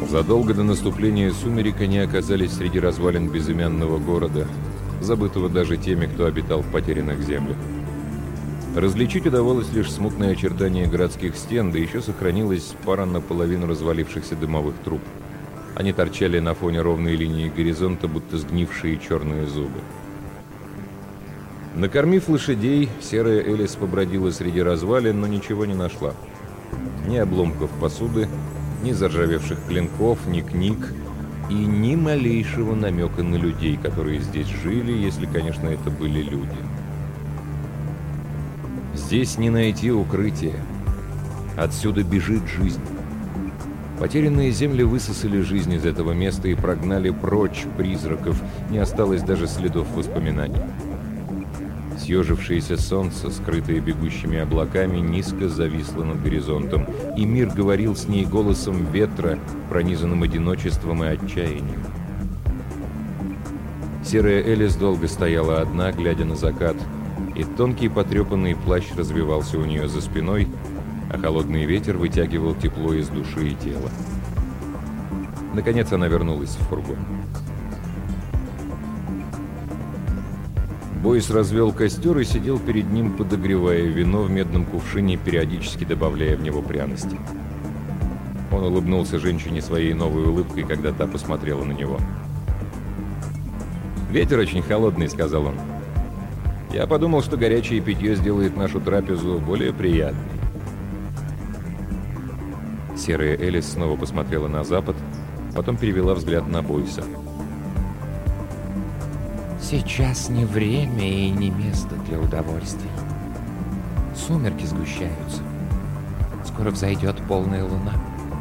Задолго до наступления сумерек они оказались среди развалин безымянного города, забытого даже теми, кто обитал в потерянных землях. Различить удавалось лишь смутное очертание городских стен, да еще сохранилась пара наполовину развалившихся дымовых труб. Они торчали на фоне ровной линии горизонта, будто сгнившие черные зубы. Накормив лошадей, серая Элис побродила среди развалин, но ничего не нашла. Ни обломков посуды, ни заржавевших клинков, ни книг и ни малейшего намека на людей, которые здесь жили, если, конечно, это были люди. Здесь не найти укрытия. Отсюда бежит жизнь. Потерянные земли высосали жизнь из этого места и прогнали прочь призраков, не осталось даже следов воспоминаний. Съежившееся солнце, скрытое бегущими облаками, низко зависло над горизонтом, и мир говорил с ней голосом ветра, пронизанным одиночеством и отчаянием. Серая Элис долго стояла одна, глядя на закат, и тонкий потрепанный плащ развивался у нее за спиной, а холодный ветер вытягивал тепло из души и тела. Наконец она вернулась в фургон. Бойс развел костер и сидел перед ним, подогревая вино в медном кувшине, периодически добавляя в него пряности. Он улыбнулся женщине своей новой улыбкой, когда та посмотрела на него. «Ветер очень холодный», — сказал он. «Я подумал, что горячее питье сделает нашу трапезу более приятной». Серая Элис снова посмотрела на запад, потом перевела взгляд на Бойса. Сейчас не время и не место для удовольствий. Сумерки сгущаются. Скоро взойдет полная луна.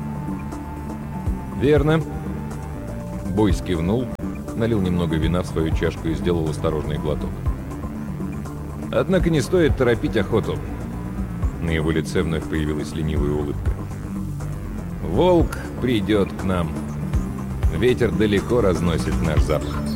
«Верно». Бойс кивнул, налил немного вина в свою чашку и сделал осторожный глоток. «Однако не стоит торопить охоту». На его лице вновь появилась ленивая улыбка. «Волк придет к нам. Ветер далеко разносит наш запах».